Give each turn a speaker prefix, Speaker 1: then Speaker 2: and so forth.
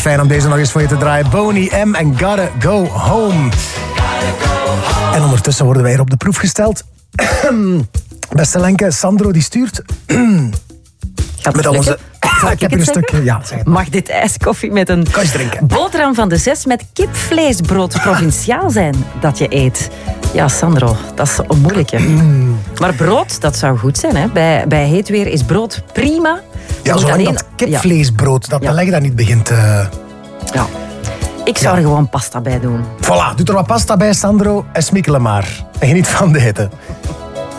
Speaker 1: fijn om deze nog eens voor je te draaien. Boney M en Gotta Go Home. En ondertussen worden wij hier op de proef gesteld. Beste Lenke, Sandro die stuurt...
Speaker 2: Met onze...
Speaker 1: Ik heb hier een stukje... Ja, zeg het.
Speaker 2: Mag dit ijskoffie met een
Speaker 1: Kan je drinken?
Speaker 2: boterham van de 6 met kipvleesbrood provinciaal zijn dat je eet? Ja, Sandro, dat is een moeilijke. Maar brood, dat zou goed zijn. Hè? Bij heet weer is brood prima. Je
Speaker 1: Ja,
Speaker 2: moet
Speaker 1: zolang
Speaker 2: alleen-
Speaker 1: dat kipvleesbrood, dat beleg dat niet begint...
Speaker 2: Ja. Ik zou er gewoon pasta bij doen.
Speaker 1: Voilà, doe er wat pasta bij, Sandro, en smikkelen maar. En geniet van de hitte.